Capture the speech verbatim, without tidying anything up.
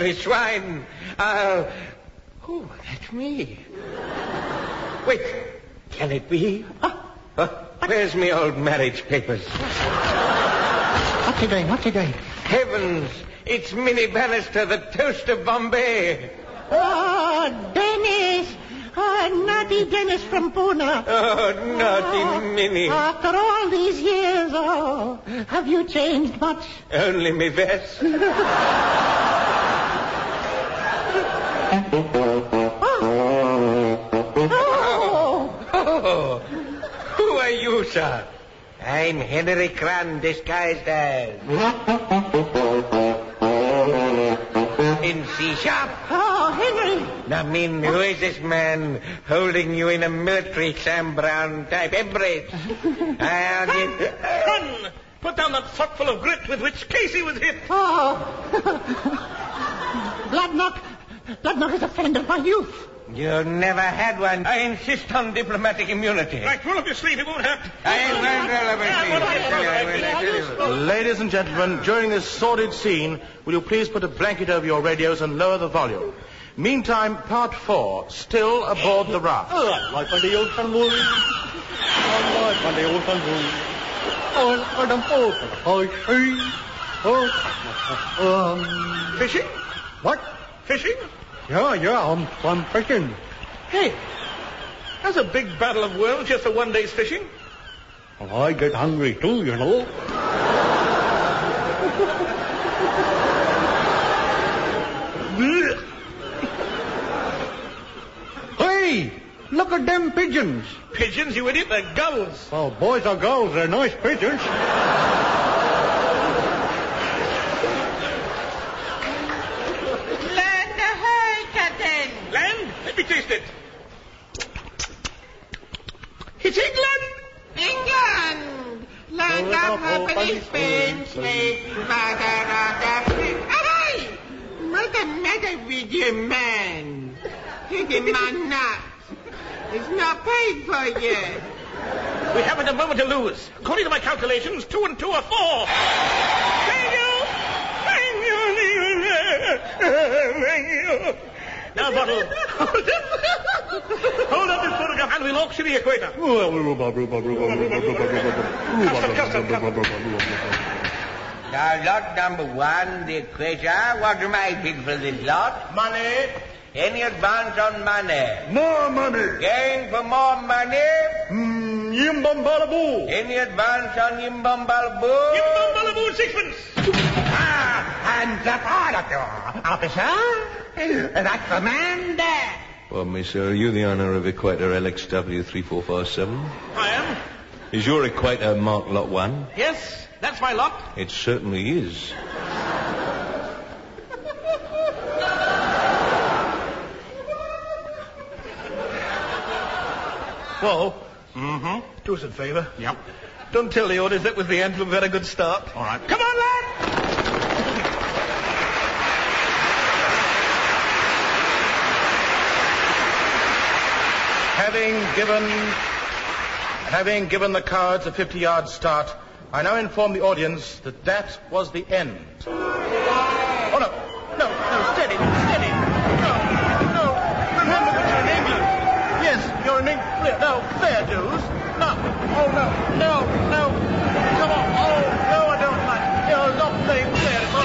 beastly swine. I'll... Oh, that's me. Wait, can it be? Uh, uh, where's me old marriage papers? What's he doing? What's he doing? Heavens, it's Minnie Bannister, the toast of Bombay. Oh, Dennis. Oh, naughty Dennis from Pune. Oh, naughty oh, Minnie. After all these years, oh, have you changed much? Only me vest. oh. Oh. Who are you, sir? I'm Henry Cran, disguised as... in C-sharp. Oh, Henry. Now, mean, who is this man holding you in a military Sam Brown type embrace? I'll get... Run! Put down that sockful of grit with which Casey was hit. Oh. Bloodknock. Bloodknock is a friend of my youth. You never had one. I insist on diplomatic immunity. Right, roll up your sleeve. It won't hurt. I won't roll up my sleeve. Ladies and gentlemen, during this sordid scene, will you please put a blanket over your radios and lower the volume? Meantime, part four, still aboard the raft. Like on the old Sunwood. Like on the old Sunwood. On the boat. Oh, um, Fishing? what? Fishing? Yeah, yeah, I'm, I'm fishing. Hey, that's a big battle of worms just for one day's fishing. Well, I get hungry too, you know. Hey, look at them pigeons. Pigeons, you idiot, they're gulls. Well, boys or girls, they're nice pigeons. Let me taste it. It's England! England! Land of happily Spain, slave, mother of Africa. Hey! What's the matter with you, man? Taking my nuts. It's not paid for yet. We haven't a moment to lose. According to my calculations, two and two are four. Thank you! Thank you! Thank you! Now, Bottle, hold up. Hold up this photograph and we'll auction the equator. Custom, custom, custom. Now, lot number one, the equator. What am I bid for this lot? Money. Any advance on money? More money. Going for more money? Mm, Yimbambalaboo. Any advance on Yimbambalaboo? Yimbambalaboo, sixpence. Ah, hands up, all of you. Officer, that's the man there. Well, miss, are you the owner of Equator L X W three four five seven? I am. Is your Equator marked Lot one? Yes, that's my lot. It certainly is. Whoa. Mm-hmm. Do us a favour. Yep. Don't tell the orders that was the end of a very good start. All right. Come on, lad! Having given, having given the cards a fifty-yard start, I now inform the audience that that was the end. Oh, no. No, no, steady, steady. No, no. Remember that you're in England. Yes, you're in England. No, fair dues. No. Oh, no, no, no. Come on.